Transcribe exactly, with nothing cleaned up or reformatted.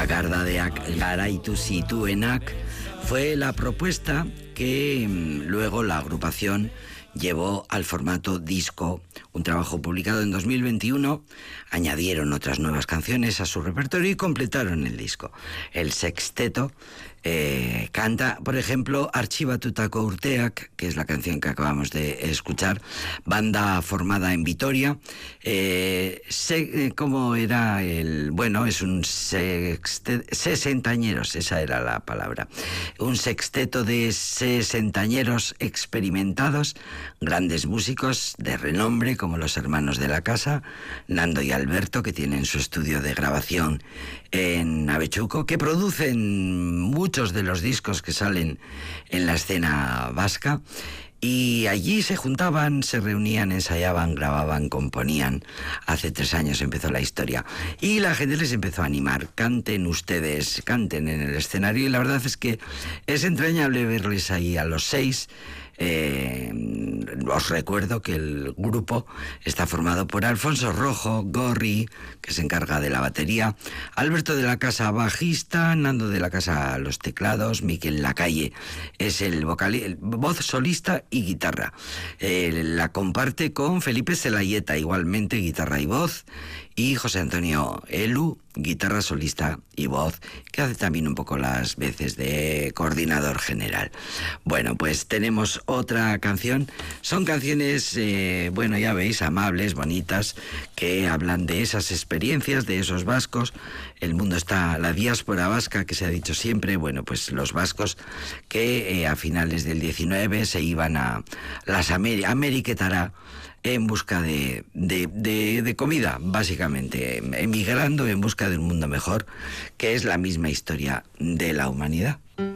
Bakardadeak garaitu zituenak fue la propuesta que luego la agrupación llevó al formato disco, un trabajo publicado en dos mil veintiuno. Añadieron otras nuevas canciones a su repertorio y completaron el disco. El sexteto eh, canta, por ejemplo, Artxibatutako Urteak, que es la canción que acabamos de escuchar, banda formada en Vitoria. Eh, se, eh, ¿Cómo era el...? Bueno, es un sexte, sesentañeros, esa era la palabra. Un sexteto de sesentañeros experimentados, grandes músicos de renombre como los hermanos de la casa, Nando y Alberto, que tienen su estudio de grabación en Avechuco, que producen muchos de los discos que salen en la escena vasca. Y allí se juntaban, se reunían, ensayaban, grababan, componían. Hace tres años empezó la historia. Y la gente les empezó a animar. Canten ustedes, canten en el escenario. Y la verdad es que es entrañable verles ahí a los seis. Eh, os recuerdo que el grupo está formado por Alfonso Rojo, Gorri, que se encarga de la batería, Alberto de la Casa, bajista, Nando de la Casa, los teclados, Miquel Lacalle es el vocal, el voz solista y guitarra. Eh, la comparte con Felipe Zelayeta, igualmente guitarra y voz, y José Antonio Elu, guitarra solista y voz, que hace también un poco las veces de coordinador general. Bueno, pues tenemos otra canción. Son canciones, eh, bueno, ya veis, amables, bonitas, que hablan de esas experiencias, de esos vascos. El mundo está, la diáspora vasca, que se ha dicho siempre, bueno, pues los vascos que eh, a finales del diecinueve se iban a las Ameri- Ameriquetara, en busca de, de, de, de comida, básicamente, emigrando en busca de un mundo mejor, que es la misma historia de la humanidad.